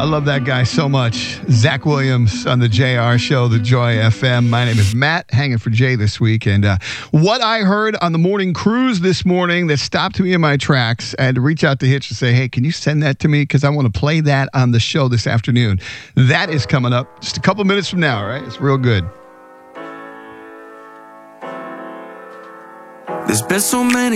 I love that guy so much. Zach Williams on the JR Show, the Joy FM. My name is Matt, hanging for Jay this week. And what I heard on the morning cruise this morning that stopped me in my tracks, I had to reach out to Hitch and say, hey, can you send that to me? Because I want to play that on the show this afternoon. That is coming up just a couple minutes from now, right? It's real good. There's been so many